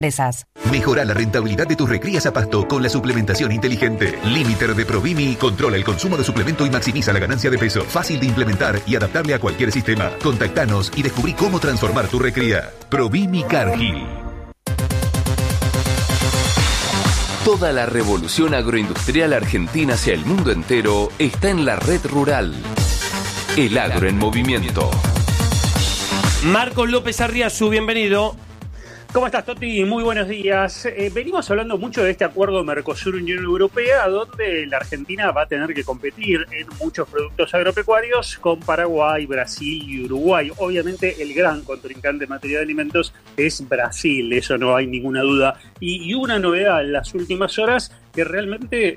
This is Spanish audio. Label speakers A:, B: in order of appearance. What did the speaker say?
A: Mejora la rentabilidad de tus recrías a pasto con la suplementación inteligente. Limiter de Provimi controla el consumo de suplemento y maximiza la ganancia de peso. Fácil de implementar y adaptable a cualquier sistema. Contactanos y descubrí cómo transformar tu recría. Provimi Cargill.
B: Toda la revolución agroindustrial argentina hacia el mundo entero está en la red rural. El agro en movimiento.
C: Marcos López Arriazu, bienvenido.
D: ¿Cómo estás, Toti? Muy buenos días. Venimos hablando mucho de este acuerdo Mercosur-Unión Europea, donde la Argentina va a tener que competir en muchos productos agropecuarios con Paraguay, Brasil y Uruguay. Obviamente el gran contrincante en materia de alimentos es Brasil, eso no hay ninguna duda. Y hubo una novedad en las últimas horas que realmente